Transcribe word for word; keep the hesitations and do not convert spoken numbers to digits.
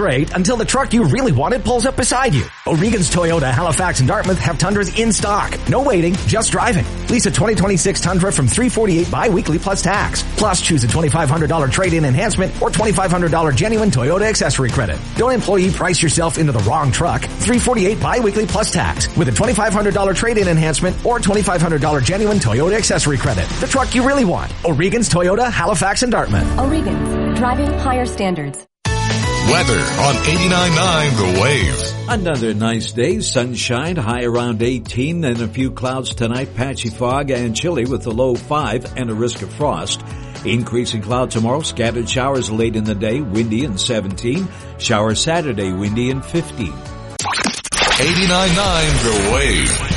great until the truck you really wanted pulls up beside you. O'Regan's Toyota, Halifax, and Dartmouth have Tundras in stock. No waiting, just driving. Lease a twenty twenty-six Tundra from three hundred forty-eight dollars bi-weekly plus tax. Plus, choose a twenty-five hundred dollars trade-in enhancement or twenty-five hundred dollars genuine Toyota accessory credit. Don't employee price yourself into the wrong truck. three hundred forty-eight dollars bi-weekly plus tax with a twenty-five hundred dollars trade-in enhancement or twenty-five hundred dollars genuine Toyota accessory credit. The truck you really want. O'Regan's Toyota, Halifax, and Dartmouth. O'Regan's, driving higher standards. Weather on eighty-nine point nine The Wave. Another nice day, sunshine, high around eighteen, and a few clouds tonight, patchy fog and chilly with a low five and a risk of frost. Increasing cloud tomorrow, scattered showers late in the day, windy and seventeen. Shower Saturday, windy and fifteen. eighty-nine point nine The Wave.